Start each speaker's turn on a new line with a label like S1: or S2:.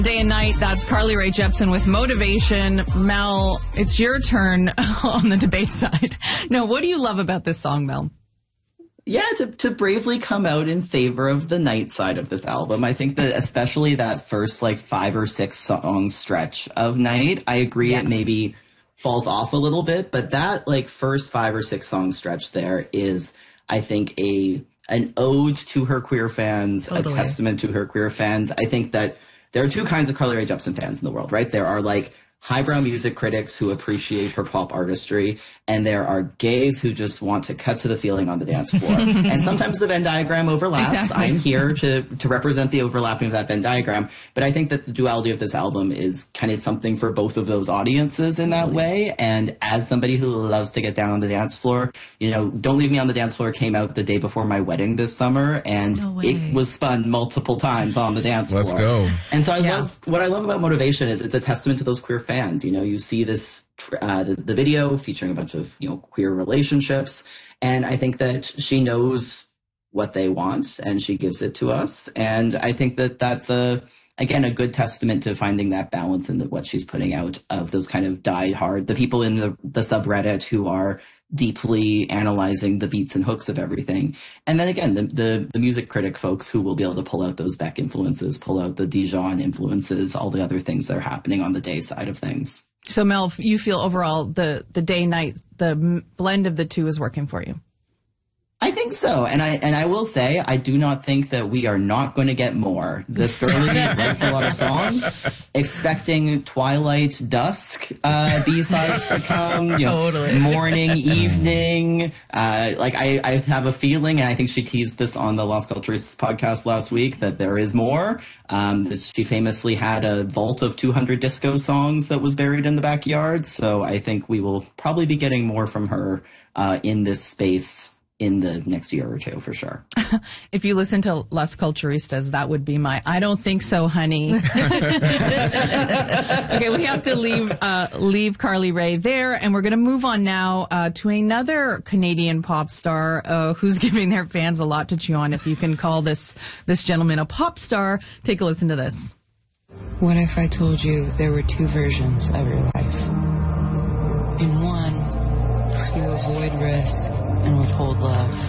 S1: Day and Night, that's Carly Rae Jepsen with Motivation. Mel, it's your turn on the debate side. No, what do you love about this song, Mel?
S2: Yeah, to bravely come out in favor of the Night side of this album. I think that especially that first 5 or 6 song stretch of Night, I agree it maybe falls off a little bit, but that first 5 or 6 song stretch there is, I think, an ode to her queer fans, totally. A testament to her queer fans. I think that there are 2 kinds of Carly Rae Jepsen fans in the world, right? There are highbrow music critics who appreciate her pop artistry, and there are gays who just want to cut to the feeling on the dance floor. And sometimes the Venn diagram overlaps. Exactly. I'm here to represent the overlapping of that Venn diagram. But I think that the duality of this album is kind of something for both of those audiences in that way. And as somebody who loves to get down on the dance floor, Don't Leave Me on the Dance Floor came out the day before my wedding this summer, and it was spun multiple times on the dance floor.
S3: Let's go.
S2: And so what I love about Motivation is it's a testament to those queer fans. You see this the video featuring a bunch of queer relationships, and I think that she knows what they want and she gives it to us, and I think that that's a good testament to finding that balance in what she's putting out of those kind of die-hard, the people in the subreddit who are deeply analyzing the beats and hooks of everything. And then again, the music critic folks who will be able to pull out those Beck influences, pull out the Dijon influences, all the other things that are happening on the day side of things.
S1: So Mel, you feel overall the day-night, the blend of the 2 is working for you?
S2: I think so. And I will say, I do not think that we are not going to get more. This girlie writes a lot of songs, expecting Twilight, Dusk B-sides to come.
S1: Totally.
S2: Morning, evening. I have a feeling, and I think she teased this on the Las Culturistas podcast last week, that there is more. She famously had a vault of 200 disco songs that was buried in the backyard. So I think we will probably be getting more from her in this space in the next year or 2 for sure.
S1: If you listen to Las Culturistas, that would be my I don't think so, honey. Okay, we have to leave Carly Rae there, and we're going to move on now to another Canadian pop star who's giving their fans a lot to chew on, if you can call this gentleman a pop star. Take a listen to this.
S4: What if I told you there were 2 versions of your life? In one, you avoid risk and withhold love.